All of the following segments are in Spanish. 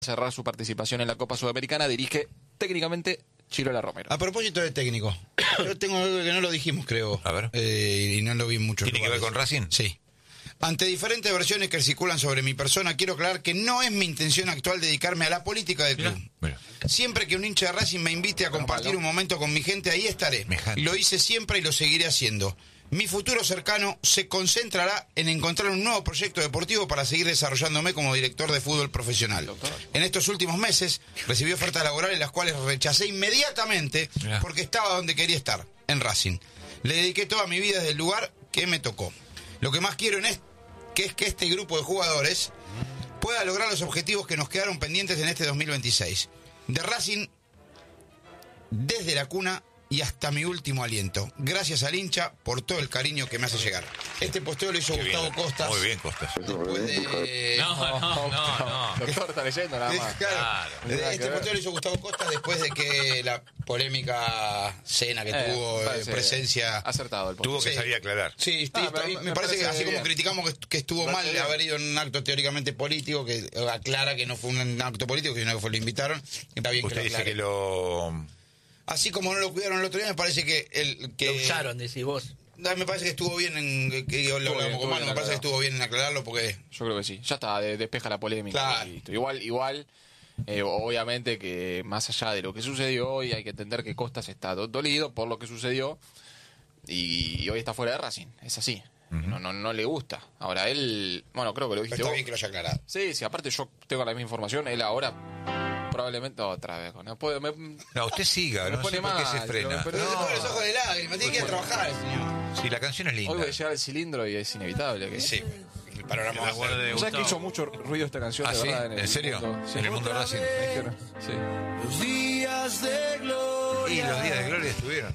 cerrar su participación en la Copa Sudamericana, dirige técnicamente Chirola Romero. A propósito de técnico, yo tengo algo que no lo dijimos, creo. A ver. Y no lo vi mucho. ¿Tiene que ver con Racing? Sí. Ante diferentes versiones que circulan sobre mi persona, quiero aclarar que no es mi intención actual dedicarme a la política del club. Mira. Siempre que un hincha de Racing me invite a compartir un momento con mi gente, ahí estaré. Lo hice siempre y lo seguiré haciendo. Mi futuro cercano se concentrará en encontrar un nuevo proyecto deportivo para seguir desarrollándome como director de fútbol profesional. En estos últimos meses recibí ofertas laborales las cuales rechacé inmediatamente porque estaba donde quería estar, en Racing. Le dediqué toda mi vida desde el lugar que me tocó. Lo que más quiero es que este grupo de jugadores pueda lograr los objetivos que nos quedaron pendientes en este 2026. De Racing, desde la cuna y hasta mi último aliento. Gracias al hincha por todo el cariño que me hace llegar. Este posteo lo hizo Gustavo Costas. Muy bien, Costas. Después de... No. Doctor está leyendo nada más. Claro. Este posteo lo hizo Gustavo Costas después de que la polémica cena que tuvo presencia... Acertado el posteo. Tuvo que salir a aclarar. Sí, me parece que así como criticamos que estuvo mal de haber ido en un acto teóricamente político, que aclara que no fue un acto político, sino que fue lo invitaron. Está bien. Usted que dice que lo... Así como no lo cuidaron el otro día, me parece que... Lo usaron, decís vos. Me parece que estuvo bien me parece que estuvo bien en aclararlo porque... Yo creo que sí. Ya está, despeja la polémica. Claro. Igual, obviamente que más allá de lo que sucedió hoy, hay que entender que Costas está dolido por lo que sucedió y hoy está fuera de Racing. Es así. No le gusta. Ahora él... Bueno, creo que lo dijiste Pero está vos. bien que lo haya aclarado. Sí, aparte yo tengo la misma información. Él ahora... Probablemente otra vez. No, usted siga, no sé por qué se frena. Pero Se pone los ojos de lágrimas, tiene que ir a trabajar el señor. Sí, la canción es linda. Hoy voy a llegar al cilindro y es inevitable. Que... Sí, el panorama va a ser... ¿Sabes que hizo mucho ruido esta canción? ¿Ah, de sí? verdad, ¿En serio? mundo? Sí. ¿En el mundo de Racing? Sí. Los días de gloria. Y los días de gloria estuvieron.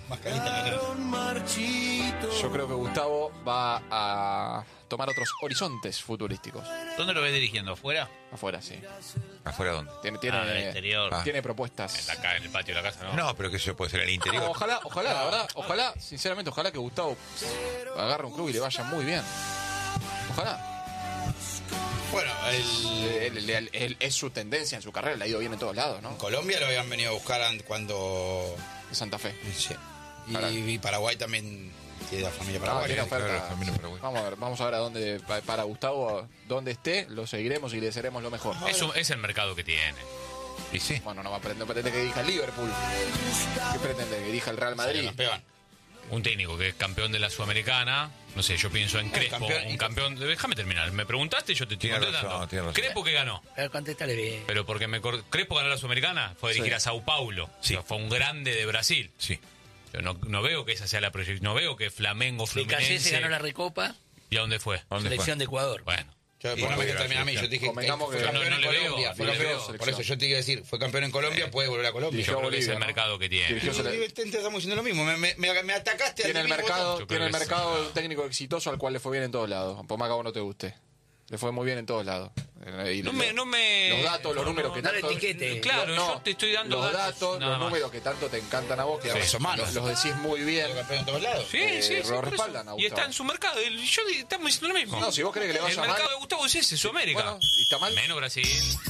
Yo creo que Gustavo va a tomar otros horizontes futurísticos. ¿Dónde lo ves dirigiendo? ¿Afuera? Afuera, sí. ¿Afuera dónde? Tiene, en el exterior. tiene propuestas. En el patio de la casa, ¿no? No, pero que eso puede ser en el interior. Ojalá, la verdad, sinceramente, ojalá que Gustavo agarre un club y le vaya muy bien. Ojalá. Bueno, Es su tendencia en su carrera, le ha ido bien en todos lados, ¿no? en Colombia lo habían venido a buscar cuando... De Santa Fe. Sí. Y Paraguay también tiene la familia paraguaya. Tiene oferta. Claro, también en Paraguay. Vamos a ver a dónde, para Gustavo, donde esté, lo seguiremos y le desearemos lo mejor. Es el mercado que tiene. Y sí. Bueno, no pretende que dirija el Liverpool. ¿Qué pretende? Que dirija el Real Madrid. Campeón. Un técnico que es campeón de la Sudamericana. No sé, yo pienso en Crespo. Un campeón. Déjame terminar. Me preguntaste y yo te estoy Tiene contestando. razón. Crespo que ganó. Pero contéstale bien. Pero porque Crespo ganó la Sudamericana. Fue a dirigir a Sao Paulo. Sí. O sea, fue un grande de Brasil. Sí. Yo no veo que esa sea la proyección. No veo que Flamengo, De Fluminense. Calle se ganó la Recopa, ¿Y a dónde fue? selección de Ecuador. Bueno. Por no me termina a mí, yo te dije Convengamos fue que campeón no en le veo, Colombia. no le veo Por eso yo te iba a decir, fue campeón en Colombia, puede volver a Colombia. Dirigió Yo creo que es Bolivia, el ¿no? mercado que tiene. Dirigió Estamos diciendo lo mismo, me atacaste Tiene el mismo mercado, botón. Yo tiene creo el que mercado sí. un técnico exitoso al cual le fue bien en todos lados. Por más que a vos no te guste. Le fue muy bien en todos lados. Y No me... los datos, los números que no le tanto... etiquete. Claro, No, yo te estoy dando los datos, nada los más. números que tanto te encantan a vos, que Sí. los decís muy bien. Fue campeón en todos lados. Sí, lo por eso. respaldan a Y está Gustavo. en su mercado. Estamos diciendo lo mismo. No, si vos querés que le vaya El mercado mal... de Gustavo es ese, Sudamérica. Bueno, ¿y está mal? Menos Brasil.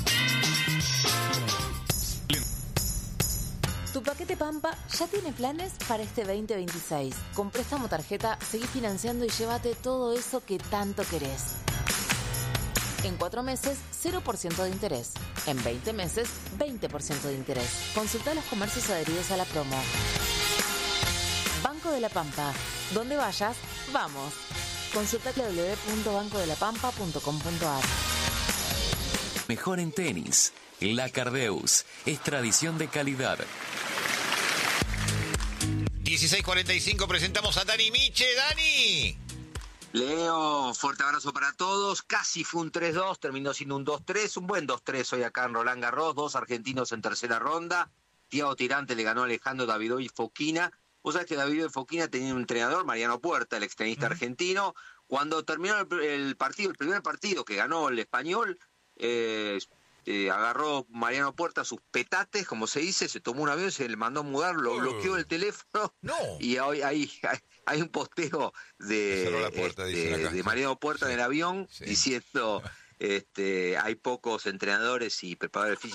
Tu paquete Pampa ya tiene planes para este 2026. Con préstamo tarjeta, seguí financiando y llévate todo eso que tanto querés. En 4 meses, 0% de interés. En 20 meses, 20% de interés. Consulta los comercios adheridos a la promo. Banco de la Pampa. Donde vayas, vamos. Consulta www.bancodelapampa.com.ar. Mejor en tenis. La Cardeus es tradición de calidad. 16:45 presentamos a Dani Miche. ¡Dani! Leo, fuerte abrazo para todos. Casi fue un 3-2, terminó siendo un 2-3, un buen 2-3 hoy acá en Roland Garros, 2 argentinos en tercera ronda. Thiago Tirante le ganó a Alejandro Davidovich Fokina. Vos sabés que Davidovich Fokina tenía un entrenador, Mariano Puerta, el extenista argentino. Cuando terminó el partido, el primer partido que ganó el español, agarró Mariano Puerta sus petates, como se dice, se tomó un avión, se le mandó a mudar, lo bloqueó el teléfono. No. Y hoy hay un posteo Cerró la puerta, dicen acá. de Mariano Puerta en el avión Sí. diciendo hay pocos entrenadores y preparadores físicos